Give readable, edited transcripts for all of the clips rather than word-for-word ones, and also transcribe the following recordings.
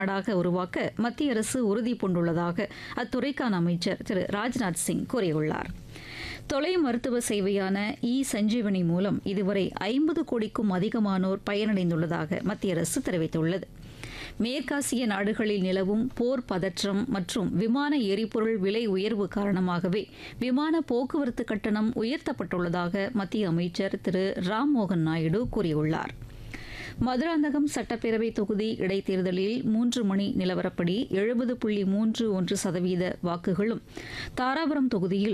நாடாக உருவாக்க மத்திய அரசு உறுதி பூண்டுள்ளதாக அத்துறைக்கான அமைச்சர் திரு ராஜ்நாத் சிங் கூறியுள்ளார். தொலை மருத்துவ சேவையான சஞ்சீவனி மூலம் இதுவரை 50 கோடிக்கும் அதிகமானோர் பயனடைந்துள்ளதாக மத்திய அரசு தெரிவித்துள்ளது. மேற்காசிய நாடுகளில் நிலவும் போர் பதற்றம் மற்றும் விமான எரிபொருள் விலை உயர்வு காரணமாகவே விமான போக்குவரத்து கட்டணம் உயர்த்தப்பட்டுள்ளதாக மத்திய அமைச்சர் திரு ராம்மோகன் நாயுடு கூறியுள்ளார். மதுராந்தகம் சட்டப்பேரவை தொகுதி இடைத்தேர்தலில் 3 மணி நிலவரப்படி 70.31% வாக்குகளும், தாராபுரம் தொகுதியில்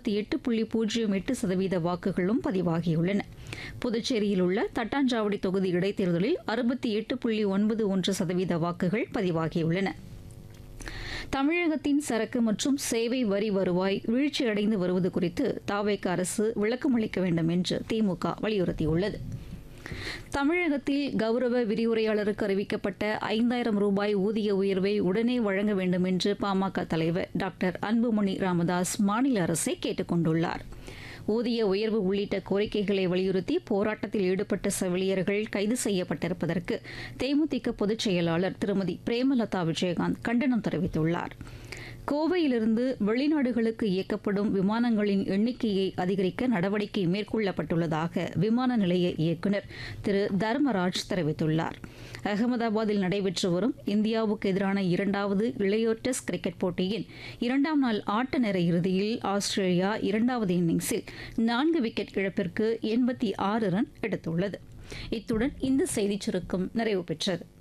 68.08% வாக்குகளும் பதிவாகியுள்ளன. புதுச்சேரியில் உள்ள தட்டாஞ்சாவடி தொகுதி இடைத்தேர்தலில் 68.91% வாக்குகள் பதிவாகியுள்ளன. தமிழகத்தின் சரக்கு மற்றும் சேவை வரி வருவாய் வீழ்ச்சியடைந்து வருவது குறித்து தவேக அரசு விளக்கமளிக்க வேண்டும் என்று திமுக வலியுறுத்தியுள்ளது. தமிழகத்தில் கௌரவ விரிவுரையாளருக்கு அறிவிக்கப்பட்ட 5000 ரூபாய் ஊதிய உயர்வை உடனே வழங்க வேண்டும் என்று பாமக தலைவர் டாக்டர் அன்புமணி ராமதாஸ் மாநில அரசை கேட்டுக் கொண்டுள்ளார். ஊதிய உயர்வு உள்ளிட்ட கோரிக்கைகளை வலியுறுத்தி போராட்டத்தில் ஈடுபட்ட செவிலியர்கள் கைது செய்யப்பட்டிருப்பதற்கு தேமுதிக பொதுச் செயலாளர் திருமதி பிரேமலதா விஜயகாந்த் கண்டனம் தெரிவித்துள்ளார். கோவையிலிருந்து வெளிநாடுகளுக்கு இயக்கப்படும் விமானங்களின் எண்ணிக்கையை அதிகரிக்க நடவடிக்கை மேற்கொள்ளப்பட்டுள்ளதாக விமான நிலைய இயக்குநர் திரு தர்மராஜ் தெரிவித்துள்ளார். அகமதாபாத்தில் நடைபெற்று வரும் இந்தியாவுக்கு எதிரான 2வது இளையோர் டெஸ்ட் கிரிக்கெட் போட்டியின் 2ஆம் நாள் ஆட்ட நேர இறுதியில் ஆஸ்திரேலியா 2வது இன்னிங்ஸில் 4 விக்கெட் இழப்பிற்கு 86 ரன் எடுத்துள்ளது. இத்துடன் இந்த செய்திச் சுருக்கம் நிறைவு பெற்றது.